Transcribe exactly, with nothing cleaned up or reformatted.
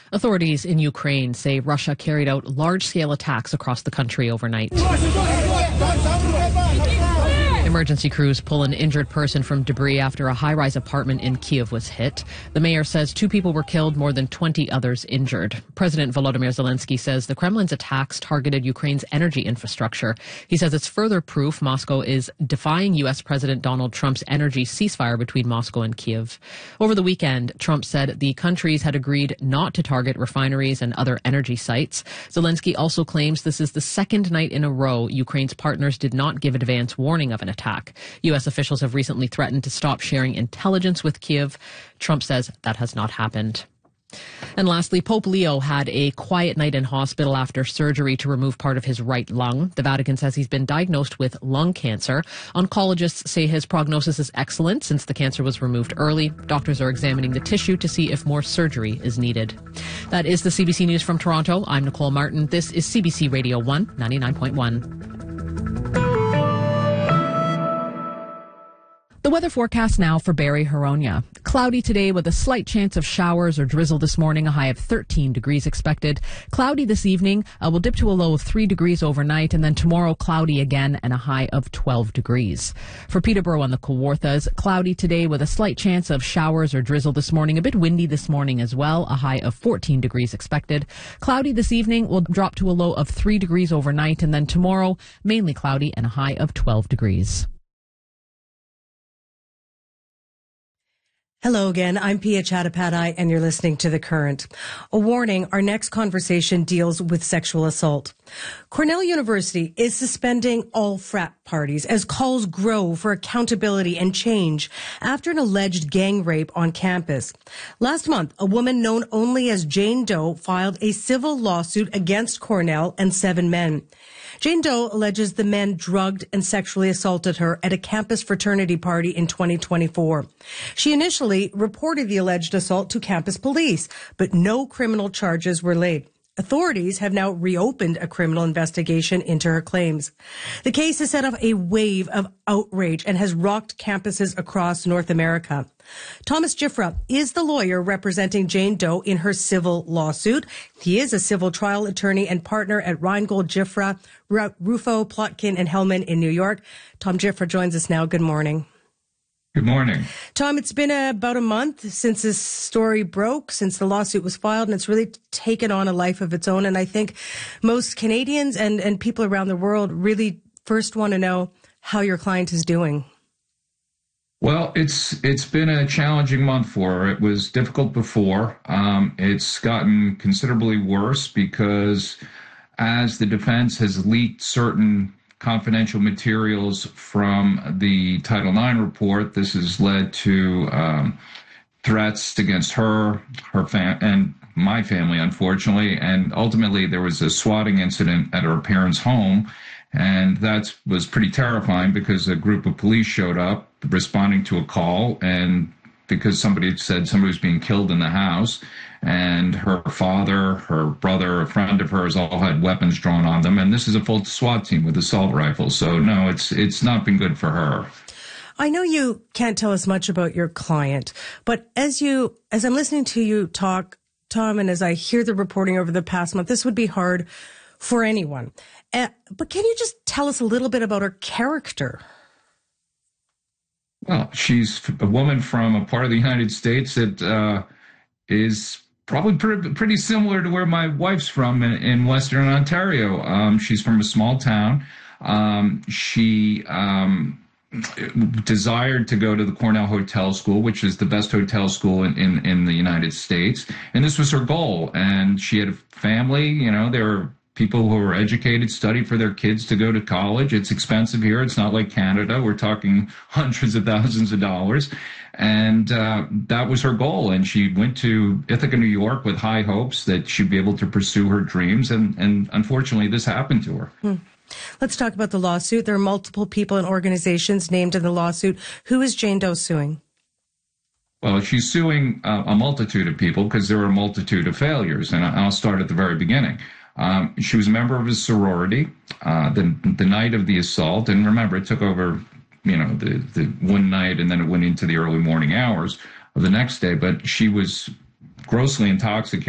Authorities in Ukraine say Russia carried out large-scale attacks across the country overnight. Emergency crews pull an injured person from debris after a high-rise apartment in Kyiv was hit. The mayor says two people were killed, more than twenty others injured. President Volodymyr Zelensky says the Kremlin's attacks targeted Ukraine's energy infrastructure. He says it's further proof Moscow is defying U S President Donald Trump's energy ceasefire between Moscow and Kyiv. Over the weekend, Trump said the countries had agreed not to target refineries and other energy sites. Zelensky also claims this is the second night in a row Ukraine's partners did not give advance warning of an attack. U S officials have recently threatened to stop sharing intelligence with Kyiv. Trump says that has not happened. And lastly, Pope Leo had a quiet night in hospital after surgery to remove part of his right lung. The Vatican says he's been diagnosed with lung cancer. Oncologists say his prognosis is excellent since the cancer was removed early. Doctors are examining the tissue to see if more surgery is needed. That is the C B C News from Toronto. I'm Nicole Martin. This is C B C Radio one ninety-nine point one. The weather forecast now for Barrie, Huronia. Cloudy today with a slight chance of showers or drizzle this morning, a high of thirteen degrees expected. Cloudy this evening, uh, will dip to a low of three degrees overnight, and then tomorrow cloudy again and a high of twelve degrees. For Peterborough on the Kawarthas, cloudy today with a slight chance of showers or drizzle this morning, a bit windy this morning as well, a high of fourteen degrees expected. Cloudy this evening will drop to a low of three degrees overnight, and then tomorrow mainly cloudy and a high of twelve degrees. Hello again, I'm Pia Chattopadhyay and you're listening to The Current. A warning, our next conversation deals with sexual assault. Cornell University is suspending all frat parties as calls grow for accountability and change after an alleged gang rape on campus. Last month, a woman known only as Jane Doe filed a civil lawsuit against Cornell and seven men. Jane Doe alleges the men drugged and sexually assaulted her at a campus fraternity party in twenty twenty-four. She initially reported the alleged assault to campus police, but no criminal charges were laid. Authorities have now reopened a criminal investigation into her claims. The case has set off a wave of outrage and has rocked campuses across North America. Thomas Giffra is the lawyer representing Jane Doe in her civil lawsuit. He is a civil trial attorney and partner at Reingold Giffra, Rufo, Plotkin, and Hellman in New York. Tom Giffra joins us now. Good morning. Good morning. Tom, it's been a, about a month since this story broke, since the lawsuit was filed, and it's really taken on a life of its own. And I think most Canadians and, and people around the world really first want to know how your client is doing. Well, it's it's been a challenging month for her. It was difficult before. Um, it's gotten considerably worse because as the defense has leaked certain confidential materials from the Title nine report, this has led to um, threats against her, her fam- and my family, unfortunately. And ultimately, there was a swatting incident at her parents' home. And that was pretty terrifying because a group of police showed up responding to a call, and because somebody had said somebody was being killed in the house, and her father, her brother, a friend of hers all had weapons drawn on them. And this is a full SWAT team with assault rifles. So, no, it's it's not been good for her. I know you can't tell us much about your client, but as you, as I'm listening to you talk, Tom, and as I hear the reporting over the past month, this would be hard for anyone. Uh, but can you just tell us a little bit about her character? Well, she's a woman from a part of the United States that uh, is probably pretty, pretty similar to where my wife's from in, in Western Ontario. Um, she's from a small town. Um, she um, desired to go to the Cornell Hotel School, which is the best hotel school in, in, in the United States. And this was her goal. And she had a family, you know, there were people who are educated, study for their kids to go to college. It's expensive here. It's not like Canada. We're talking hundreds of thousands of dollars. And uh, that was her goal. And she went to Ithaca, New York with high hopes that she'd be able to pursue her dreams. And, and unfortunately, this happened to her. Hmm. Let's talk about the lawsuit. There are multiple people and organizations named in the lawsuit. Who is Jane Doe suing? Well, she's suing uh, a multitude of people because there are a multitude of failures. And I'll start at the very beginning. Um, she was a member of a sorority uh, the, the night of the assault. And remember, it took over, you know, the, the one night and then it went into the early morning hours of the next day. But she was grossly intoxicated.